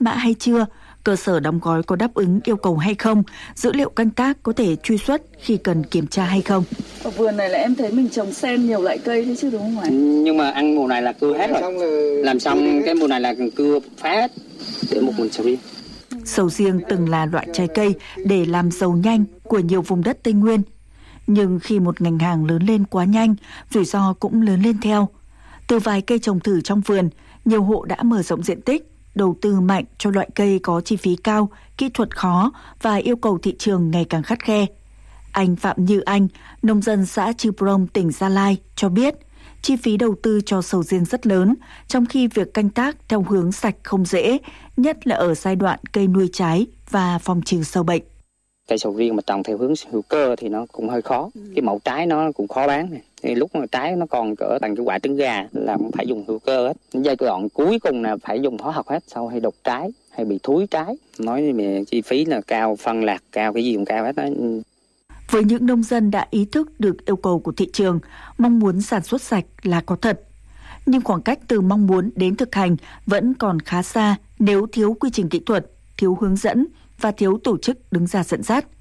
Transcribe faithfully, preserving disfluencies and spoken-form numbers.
mã hay chưa, cơ sở đóng gói có đáp ứng yêu cầu hay không, dữ liệu canh tác có thể truy xuất khi cần kiểm tra hay không. Ở vườn này là em thấy mình trồng xen nhiều loại cây đấy chứ đúng không ạ? Nhưng mà ăn mùa này là cưa hết rồi. Làm xong cái mùa này là cưa phá hết để một mình sầu riêng. Sầu riêng từng là loại trái cây để làm giàu nhanh của nhiều vùng đất Tây Nguyên. Nhưng khi một ngành hàng lớn lên quá nhanh, rủi ro cũng lớn lên theo. Từ vài cây trồng thử trong vườn, nhiều hộ đã mở rộng diện tích, đầu tư mạnh cho loại cây có chi phí cao, kỹ thuật khó và yêu cầu thị trường ngày càng khắt khe. Anh Phạm Như Anh, nông dân xã Chư Prong, tỉnh Gia Lai cho biết, chi phí đầu tư cho sầu riêng rất lớn, trong khi việc canh tác theo hướng sạch không dễ, nhất là ở giai đoạn cây nuôi trái và phòng trừ sâu bệnh. Cây sầu riêng mà trồng theo hướng hữu cơ thì nó cũng hơi khó. Cái mẫu trái nó cũng khó bán này. Thì lúc mà trái nó còn cỡ bằng cái quả trứng gà là cũng phải dùng hữu cơ hết. Giai đoạn cuối cùng là phải dùng hóa học hết, sau hay đục trái hay bị thúi trái. Nói về chi phí là cao, phân lạc cao, cái gì cũng cao hết đó. Với những nông dân đã ý thức được yêu cầu của thị trường, mong muốn sản xuất sạch là có thật. Nhưng khoảng cách từ mong muốn đến thực hành vẫn còn khá xa nếu thiếu quy trình kỹ thuật, thiếu hướng dẫn và thiếu tổ chức đứng ra dẫn dắt.